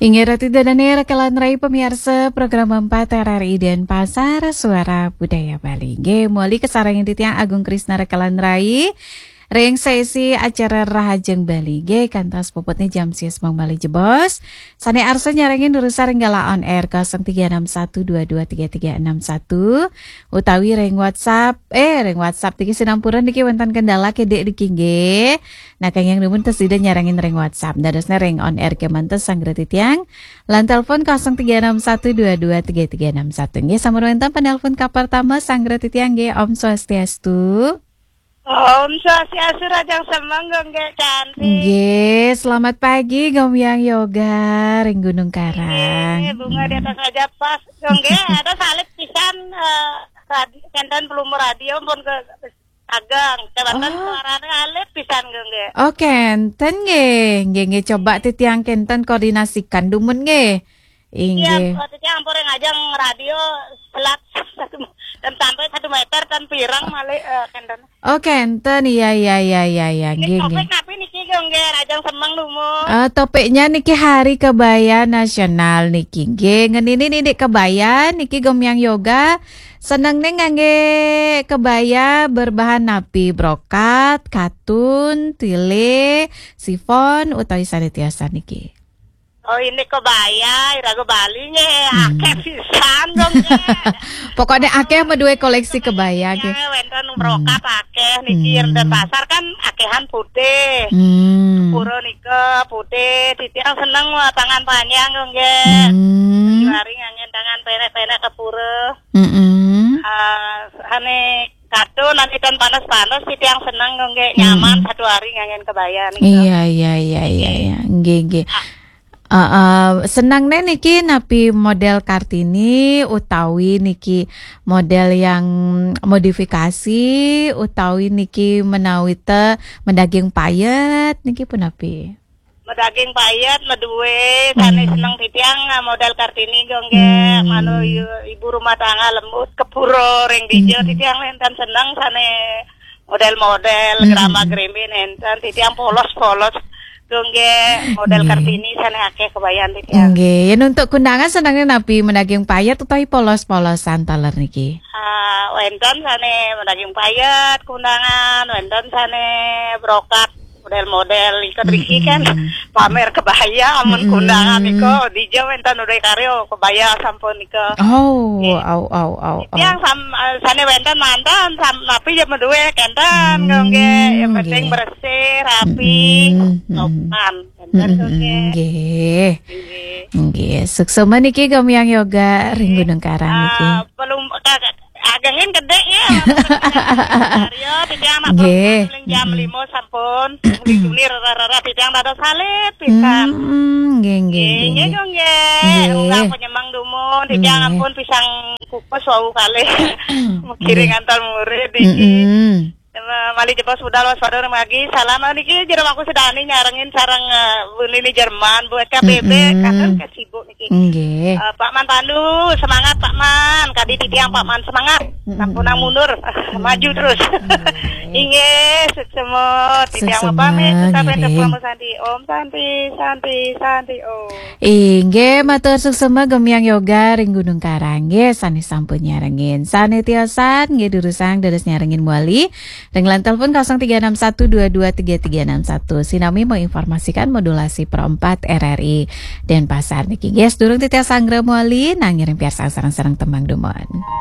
Ingin dan rekalan rai pemirsa program 4 RRI Denpasar Suara Budaya Bali. Muli kesarangin titiang Agung Krisna rekalan rai. Ring sesi acara Rahajeng Bali kantas popotnya jam sias Bang Bali Jebos. Sane arsa nyarengin durusa renggala on air 0361223361 utawi ring WhatsApp tiki sinampuran diki wonten kendala kedek diki nggih. Nah kang yang numun tesida nyarengin ring WhatsApp dadosna ring on air kemantes sanggre titiang lan telepon 0361223361 nggih sampun wonten penelpon ka pertama sanggre titiang nggih Om Swastiastu. Om Swastiastu Rajang Semanggung nggih cantik. Nggih, selamat pagi Gomyang Yoga ring Gunung Karang. Bunga di atas aja pas. Nggih, ada salib pisan kenten pelumur radio pun ke Agang. Jabatan suarane alif pisan nggih. Oh, kenten nggih. Nggih coba titiang kenten koordinasikan dumun nggih. Iya, titiang ampun ngajang radio selat dan sampai 1 meter dan pirang malih kenten. Oh kenten iya. Nggih. Topik napi niki nggih Rajang Semang lumu. Topiknya niki Hari Kebaya Nasional niki nggih. Ngenini niki kebaya niki Gomyang Yoga seneng nih ngangge kebaya berbahan napi brokat, katun, tile, sifon utawi sari tiasa niki. Oh ini kebaya, irago Bali akeh pisan dong. Pokoknya akeh medue koleksi kebaya nggih. Wonten brokat akeh niki dan pasar kan akehan putih. Puro nika putih, titiang seneng tangan panjang nggih. Lari ngangen tangan pendek-pendek ke puro. Ane katun nanti kan panas-panas titiang seneng nggih nyaman 1 hari ngangen kebaya nika. Iya. Nggih. Senang niki napi model Kartini utawi niki model yang modifikasi utawi niki menawite mendaging payet niki pun napi medaging payet medue sane seneng titiang model Kartini nggih manu ibu rumah tangga lembut kepuro ring dijo titiang enten seneng sane model-model grama-gremi enten titiang polos-polos nggih model Kartini sana akeh kebayaan titiang. Nggih, yen untuk kundangan senenge napi mendaging payet utawi polos-polosan taler niki. Wonten sane mendaging payet kundangan, wonten sane brokat model-model iku riki kan pamer kebaya amun kundangan iku dijo wonten udah karyo kebaya sampun iku. Oh. Yang sane wonten mantan napi ya medue kenten nggih yang penting bersih rapi sopan nggih suksema niki Gomyang Yoga ring Gunung Karang niki. Belum agengin gede ya. Aryo titiang nggih jam 5 sampun ngiduni rara-rara titiang ada salib pisan. Nggih. Unggang penyemang dumun titiang ampun pisang kukus wau kalih. Kiring antar murid iki. Mali Jepos budal waspada magi salam niki jero aku sedani nyarengin sareng bunini Jerman buat KBB kan sibuk niki. Nggih. Pak Man Pandu semangat Pak Man, kadi titiang Pak Man semangat. Sampunang mundur maju terus. Inggih semua titiang pamit sampai ketemu Santi Om Santi Om. Inggih matur suksema Gomyang Yoga ring Gunung Karang nggih sane sampun nyarengin. Sane tiosan nggih durusang dados nyarengin muali. Dengan telepon 0361223361. Sinami mau informasikan modulasi Pro 4 RRI Denpasar niki. Guys, durung titiang sanggra muali nang ngiring piar sareng-sareng tembang dumon.